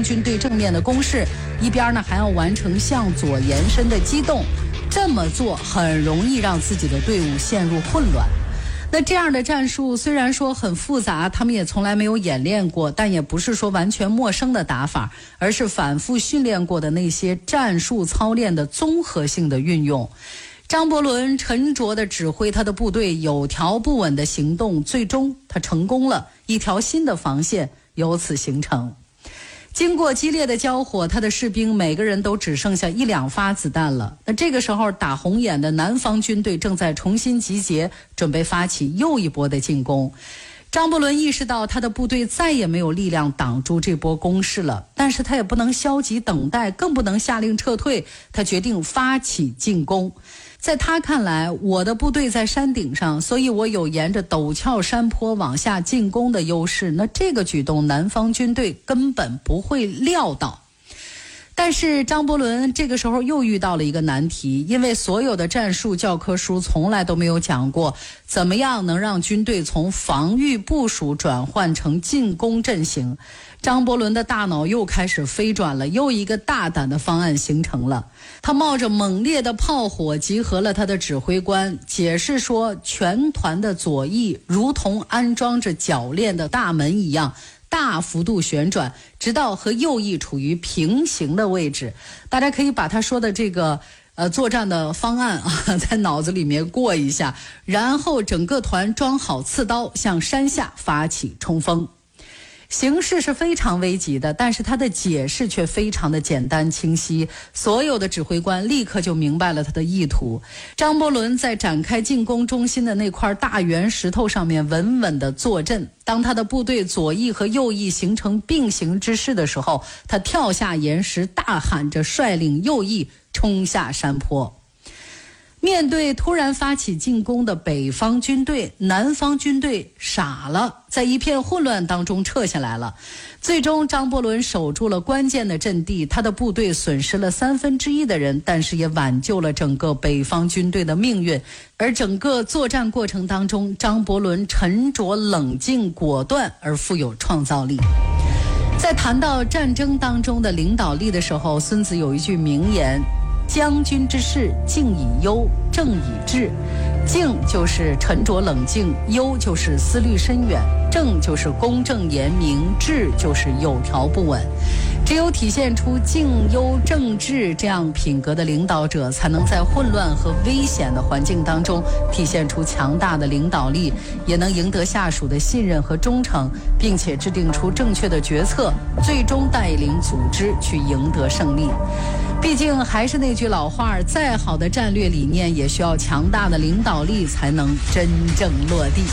方军队正面的攻势，一边呢还要完成向左延伸的机动，这么做很容易让自己的队伍陷入混乱。那这样的战术虽然说很复杂，他们也从来没有演练过，但也不是说完全陌生的打法，而是反复训练过的那些战术操练的综合性的运用。张伯伦沉着地指挥他的部队有条不紊的行动，最终他成功了，一条新的防线由此形成。经过激烈的交火，他的士兵每个人都只剩下1-2发子弹了。那这个时候，打红眼的南方军队正在重新集结，准备发起又一波的进攻。张伯伦意识到他的部队再也没有力量挡住这波攻势了，但是他也不能消极等待，更不能下令撤退，他决定发起进攻。在他看来，我的部队在山顶上，所以我有沿着陡峭山坡往下进攻的优势。那这个举动，南方军队根本不会料到。但是张伯伦这个时候又遇到了一个难题，因为所有的战术教科书从来都没有讲过怎么样能让军队从防御部署转换成进攻阵型。张伯伦的大脑又开始飞转了，又一个大胆的方案形成了。他冒着猛烈的炮火集合了他的指挥官，解释说全团的左翼如同安装着铰链的大门一样大幅度旋转，直到和右翼处于平行的位置。大家可以把他说的这个作战的方案在脑子里面过一下，然后整个团装好刺刀向山下发起冲锋。形势是非常危急的，但是他的解释却非常的简单清晰，所有的指挥官立刻就明白了他的意图。张伯伦在展开进攻中心的那块大圆石头上面稳稳地坐镇，当他的部队左翼和右翼形成并行之势的时候，他跳下岩石，大喊着率领右翼冲下山坡。面对突然发起进攻的北方军队，南方军队傻了，在一片混乱当中撤下来了。最终张伯伦守住了关键的阵地，他的部队损失了1/3的人，但是也挽救了整个北方军队的命运。而整个作战过程当中，张伯伦沉着冷静果断而富有创造力。在谈到战争当中的领导力的时候，孙子有一句名言，将军之事，静以忧，正以治。静就是沉着冷静，忧就是思虑深远，正就是公正严明，治就是有条不紊。只有体现出静忧正治这样品格的领导者，才能在混乱和危险的环境当中体现出强大的领导力，也能赢得下属的信任和忠诚，并且制定出正确的决策，最终带领组织去赢得胜利。毕竟还是那句老话，再好的战略理念也需要强大的领导力才能真正落地。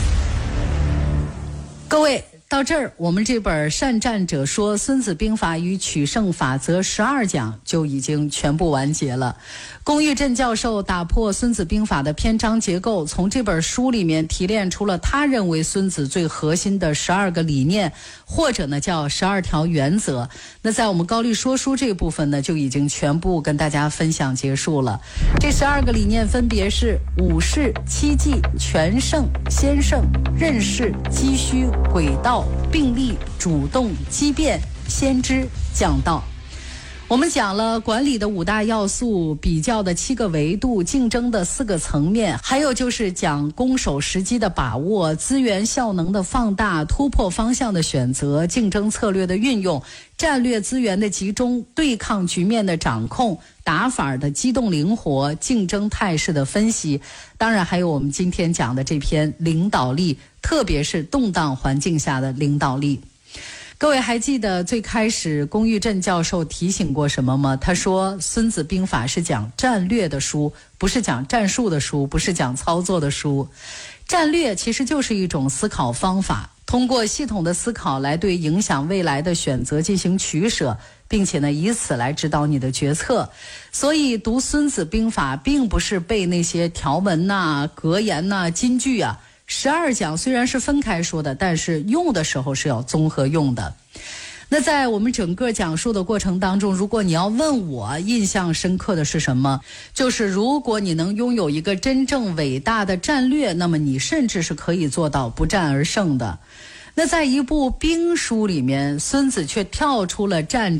各位，到这儿我们这本《善战者说孙子兵法与取胜法则12讲》就已经全部完结了。龚玉振教授打破孙子兵法的篇章结构，从这本书里面提炼出了他认为孙子最核心的12个理念，或者呢叫12条原则。那在我们高丽说书这部分呢，就已经全部跟大家分享结束了。这12个理念分别是武士、七计、全胜、先胜、任势、积虚、诡道、并力、主动、机变、先知、讲道。我们讲了管理的5大要素，比较的7个维度，竞争的4个层面，还有就是讲攻守时机的把握，资源效能的放大，突破方向的选择，竞争策略的运用，战略资源的集中，对抗局面的掌控，打法的机动灵活，竞争态势的分析，当然还有我们今天讲的这篇领导力，特别是动荡环境下的领导力。各位还记得最开始龚玉振教授提醒过什么吗？他说孙子兵法是讲战略的书，不是讲战术的书，不是讲操作的书。战略其实就是一种思考方法，通过系统的思考来对影响未来的选择进行取舍，并且呢以此来指导你的决策。所以读孙子兵法并不是背那些条文呐、格言呐、金句啊。12讲虽然是分开说的，但是用的时候是要综合用的。那在我们整个讲述的过程当中，如果你要问我印象深刻的是什么，就是如果你能拥有一个真正伟大的战略，那么你甚至是可以做到不战而胜的。那在一部兵书里面，孙子却跳出了战